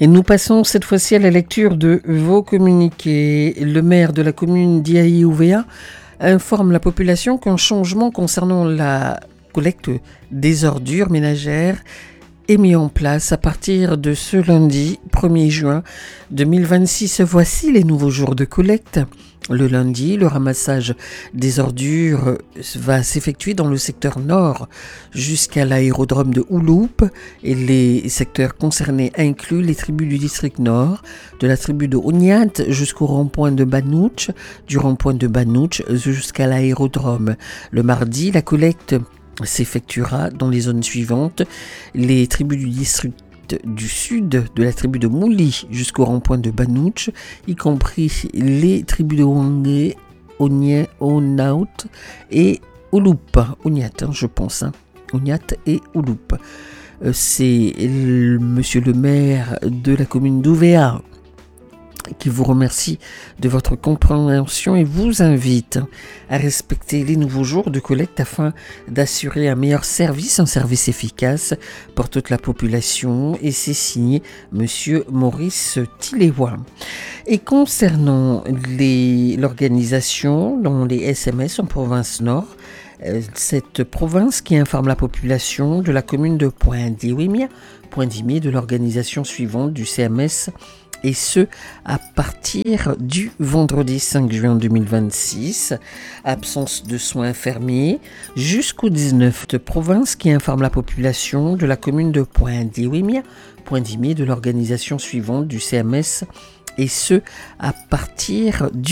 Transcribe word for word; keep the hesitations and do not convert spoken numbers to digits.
Et nous passons cette fois-ci à la lecture de vos communiqués. Le maire de la commune d'Iaï-Ouvéa informe la population qu'un changement concernant la collecte des ordures ménagères est mis en place à partir de ce lundi premier juin deux mille vingt-six. Voici les nouveaux jours de collecte. Le lundi, le ramassage des ordures va s'effectuer dans le secteur nord jusqu'à l'aérodrome de Ouloup et les secteurs concernés incluent les tribus du district nord, de la tribu de Ognat jusqu'au rond-point de Banouch, du rond-point de Banouch jusqu'à l'aérodrome. Le mardi, la collecte s'effectuera dans les zones suivantes: les tribus du district du sud, de la tribu de Mouli jusqu'au rond-point de Banouch, y compris les tribus de Wangé, Ognat, Onaut et Ouloup. Ognat, hein, je pense. Hein. Ognat et Ouloup. Euh, c'est le, monsieur le maire de la commune d'Ouvéa qui vous remercie de votre compréhension et vous invite à respecter les nouveaux jours de collecte afin d'assurer un meilleur service, un service efficace pour toute la population. Et c'est signé Monsieur Maurice Tiléwa. Et concernant les, l'organisation dans les S M S en province nord, cette province qui informe la population de la commune de Pointe-Dimier, Pointe-Dimier de l'organisation suivante du C M S, et ce, à partir du vendredi cinq juin deux mille vingt-six, absence de soins infirmiers, jusqu'au dix-neuf de province qui informe la population de la commune de Pointe-Dimier, Pointe-Dimier de l'organisation suivante du C M S, et ce, à partir du